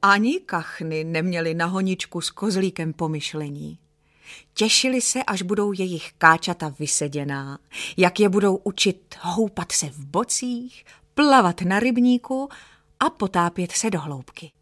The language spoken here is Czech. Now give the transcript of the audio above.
Ani kachny neměly na honičku s kozlíkem pomyšlení. Těšili se, až budou jejich káčata vyseděná, jak je budou učit houpat se v bocích, plavat na rybníku a potápět se do hloubky.